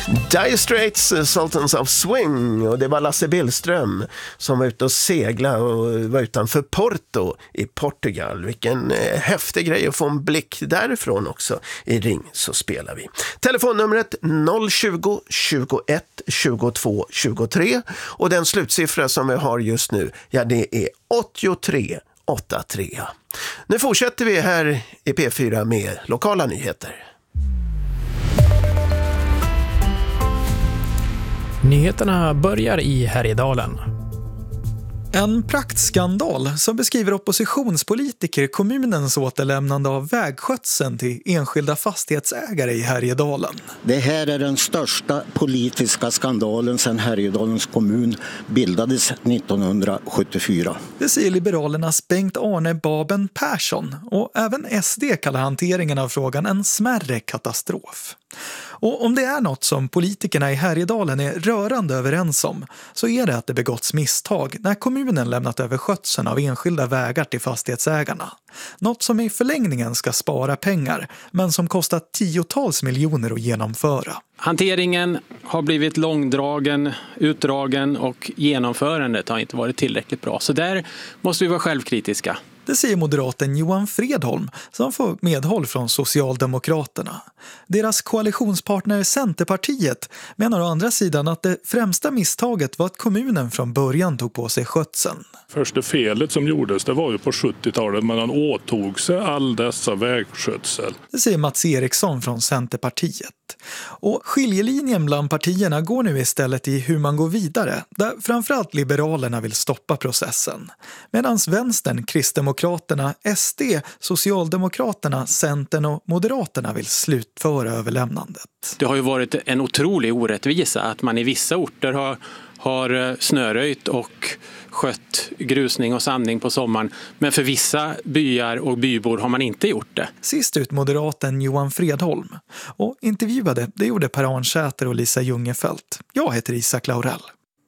Dire Straits, Sultans of Swing, och det var Lasse Billström som var ute och segla och var utanför Porto i Portugal. Vilken häftig grej att få en blick därifrån också. I Ring så spelar vi. Telefonnumret 020 21 22 23 och den slutsiffra som vi har just nu, ja, det är 8383. Nu fortsätter vi här i P4 med lokala nyheter. Nyheterna börjar i Härjedalen. En praktskandal som beskriver oppositionspolitiker kommunens återlämnande av vägskötseln till enskilda fastighetsägare i Härjedalen. Det här är den största politiska skandalen sedan Härjedalens kommun bildades 1974. Det säger Liberalernas Bengt-Arne Baben Persson, och även SD kallar hanteringen av frågan en smärre katastrof. Och om det är något som politikerna i Härjedalen är rörande överens om, så är det att det begåtts misstag när kommunen lämnat över skötseln av enskilda vägar till fastighetsägarna. Något som i förlängningen ska spara pengar, men som kostar tiotals miljoner att genomföra. Hanteringen har blivit långdragen, utdragen och genomförandet har inte varit tillräckligt bra. Så där måste vi vara självkritiska. Det säger moderaten Johan Fredholm som får medhåll från Socialdemokraterna. Deras koalitionspartner Centerpartiet menar å andra sidan att det främsta misstaget var att kommunen från början tog på sig skötseln. Första felet som gjordes, det var ju på 70-talet, men han åtog sig all dessa vägskötsel. Det säger Mats Eriksson från Centerpartiet. Och skiljelinjen bland partierna går nu istället i hur man går vidare, där framförallt Liberalerna vill stoppa processen. Medan Vänstern, Kristdemokraterna, SD, Socialdemokraterna, Centern och Moderaterna vill slutföra överlämnandet. Det har ju varit en otrolig orättvisa att man i vissa orter har snöröjt och skött grusning och sandning på sommaren. Men för vissa byar och bybor har man inte gjort det. Sist ut moderaten Johan Fredholm. Och intervjuade, det gjorde Per Arnsäter och Lisa Ljungefelt. Jag heter Isak Laurell.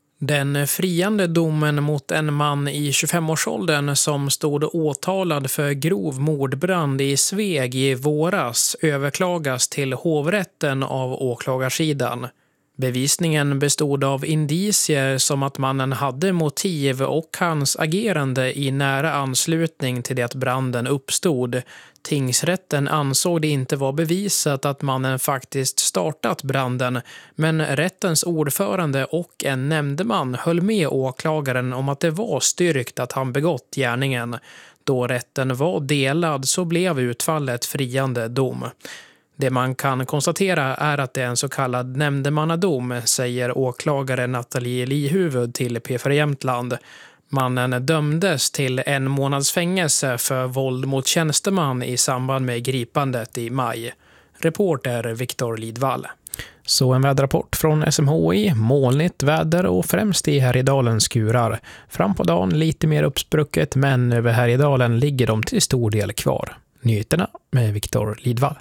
Den friande domen mot en man i 25-årsåldern som stod åtalad för grov mordbrand i Sveg i våras överklagas till hovrätten av åklagarsidan. Bevisningen bestod av indicier som att mannen hade motiv och hans agerande i nära anslutning till det att branden uppstod. Tingsrätten ansåg det inte vara bevisat att mannen faktiskt startat branden, men rättens ordförande och en nämndeman höll med åklagaren om att det var styrkt att han begått gärningen. Då rätten var delad så blev utfallet friande dom. Det man kan konstatera är att det är en så kallad nämndemannadom, säger åklagare Nathalie Lihuvud till P4 Jämtland. Mannen dömdes till 1 månads fängelse för våld mot tjänsteman i samband med gripandet i maj. Reporter Viktor Lidvall. Så en väderrapport från SMHI, molnigt väder och främst i Härjedalen skurar. Fram på dagen lite mer uppsprucket, men över Härjedalen ligger de till stor del kvar. Nyheterna med Viktor Lidvall.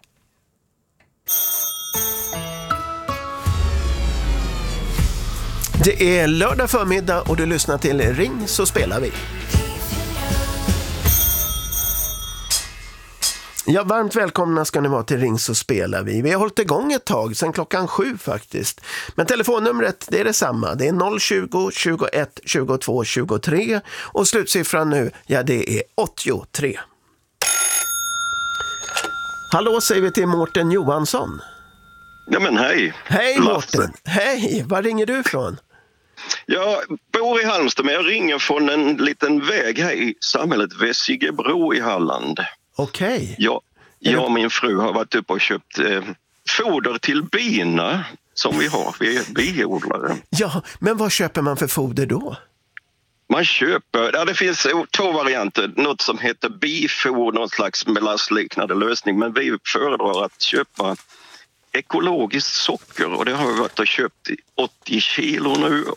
Det är lördag förmiddag och du lyssnar till Ring så spelar vi. Ja, varmt välkomna ska ni vara till Ring så spelar vi. Vi har hållit igång ett tag, sedan klockan 7 faktiskt. Men telefonnumret, det är detsamma. Det är 020 21 22 23 och slutsiffran nu, ja, det är 83. Hallå, säger vi till Mårten Johansson. Ja, men hej. Hej Mårten. Hej, var ringer du ifrån? Jag bor i Halmstad, men jag ringer från en liten väg här i samhället Vessigebro i Halland. Okej. Jag och min fru har varit uppe och köpt foder till bina som vi har. Vi är biodlare. Ja, men vad köper man för foder då? Man köper, det finns 2 varianter. Något som heter bifoder, någon slags melassliknande lösning. Men vi föredrar att köpa ekologiskt socker, och det har vi varit och köpt 80 kilo nu,